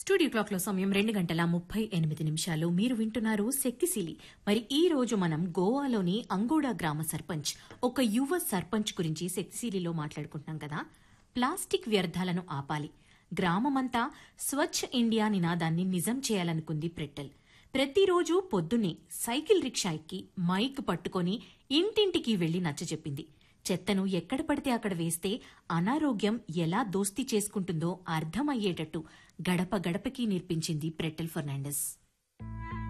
Studio clock లో సమయం 2:38 మీరు వింటున్నారు శక్తిశీలి. మరి ఈ రోజు మనం గోవాలోని అంగోడా గ్రామ సర్పంచ్, ఒక యువ సర్పంచ్ గురించి శక్తిశీలిలో మాట్లాడుకుంటున్నాం కదా. ప్లాస్టిక్ వ్యర్థాలను ఆపాలి, గ్రామమంతా స్వచ్ఛ ఇండియా నినాదాన్ని నిజం చేయాలనుకుంది ప్రెట్టెల్. ప్రతిరోజు పొద్దున్నే సైకిల్ రిక్షా ఎక్కి మైక్ పట్టుకొని ఇంటింటికి వెళ్లి నచ్చజెప్పింది. చెత్తను ఎక్కడ పడితే అక్కడ వేస్తే అనారోగ్యం ఎలా దోస్తీ చేసుకుంటుందో అర్థమయ్యేటట్టు గడప గడపకి నేర్పించింది ప్రెట్టెల్ ఫెర్నాండెస్.